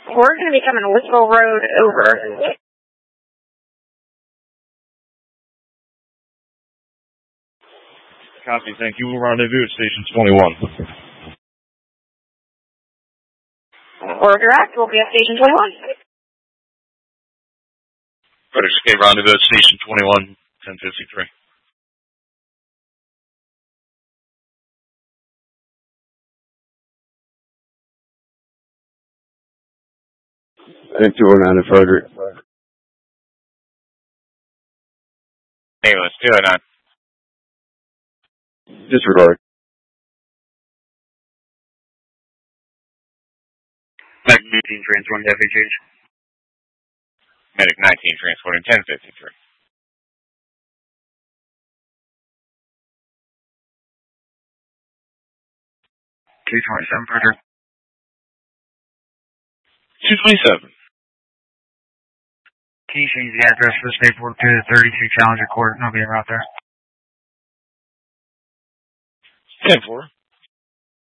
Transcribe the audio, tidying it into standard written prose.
We're going to be coming to Whiteville Road over. Copy, thank you. We'll rendezvous at Station 21. Or direct, we'll be at Station 21. Frederick Escape rendezvous at Station 21, 1053. I think 209 to Frederick. Ambulance 209. Disregard. Medic 19 transporting FHH. Medic 19 transporting 1053. 227 Frederick. 227. Can you change the address for this paperwork to the 32 Challenger Court? And I'll be en route there. 10-4.